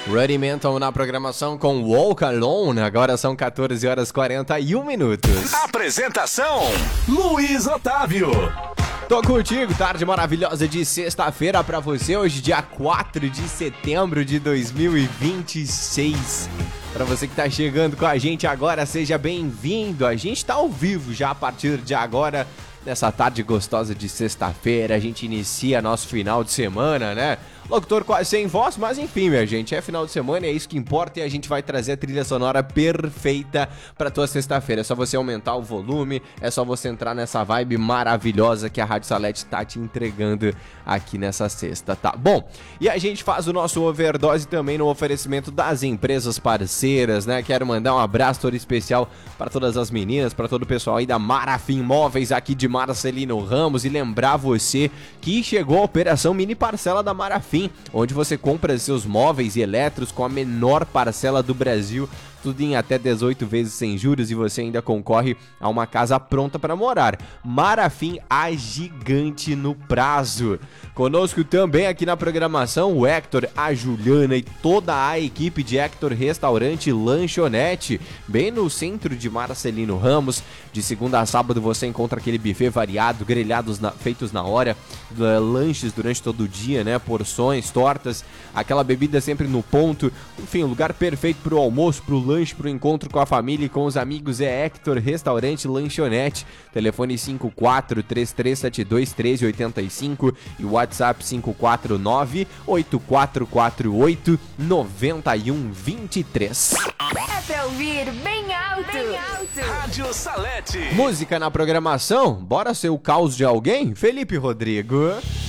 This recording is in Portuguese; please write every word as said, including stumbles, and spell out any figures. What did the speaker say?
Rudimental na programação com Walk Alone. Agora são quatorze horas e quarenta e um minutos. Apresentação: Luiz Otávio. Tô contigo, tarde maravilhosa de sexta-feira pra você. Hoje, dia quatro de setembro de dois mil e vinte e seis. Pra você que tá chegando com a gente agora, seja bem-vindo. A gente tá ao vivo já a partir de agora. Nessa tarde gostosa de sexta-feira, a gente inicia nosso final de semana, né? Locutor quase sem voz, mas enfim, minha gente, é final de semana, é isso que importa e a gente vai trazer a trilha sonora perfeita pra tua sexta-feira. É só você aumentar o volume, é só você entrar nessa vibe maravilhosa que a Rádio Salete tá te entregando aqui nessa sexta, tá? Bom, e a gente faz o nosso overdose também no oferecimento das empresas parceiras, né? Quero mandar um abraço todo especial para todas as meninas, para todo o pessoal aí da Marafim Móveis aqui de Marcelino Ramos, e lembrar você que chegou a operação mini parcela da Marafim, onde você compra seus móveis e eletros com a menor parcela do Brasil, tudo em até dezoito vezes sem juros, e você ainda concorre a uma casa pronta para morar. Marafim, a gigante no prazo. Conosco também aqui na programação o Hector, a Juliana e toda a equipe de Hector Restaurante e Lanchonete, bem no centro de Marcelino Ramos. De segunda a sábado você encontra aquele buffet variado, grelhados na, feitos na hora, lanches durante todo o dia, né? Porções, tortas, aquela bebida sempre no ponto. Enfim, um lugar perfeito pro almoço, pro lanche, pro encontro com a família e com os amigos. É Hector Restaurante e Lanchonete. Telefone cinco quatro três três sete dois um três oito cinco e WhatsApp cinco quatro nove oito quatro quatro oito nove um dois três. É pra ouvir bem alto. Bem alto. Rádio Salete. Música na programação. Bora ser o caos de alguém? Felipe Rodrigo.